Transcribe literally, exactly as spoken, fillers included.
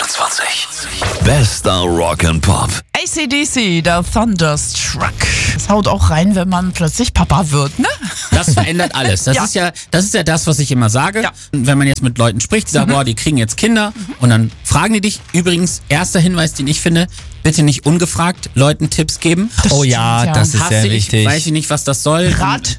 vierundzwanzig. Bester Rock and Pop. A C D C, der Thunderstruck. Das haut auch rein, wenn man plötzlich Papa wird, ne? Das verändert alles. Das Ja. ist ja, das ist ja das, was ich immer sage. Ja. Wenn man jetzt mit Leuten spricht, die sagen, boah, die kriegen jetzt Kinder und dann fragen die dich. Übrigens, erster Hinweis, den ich finde, bitte nicht ungefragt Leuten Tipps geben. Das Oh ja, stimmt, ja. das ist Hasse sehr ich, wichtig. weiß ich nicht, was das soll. Rat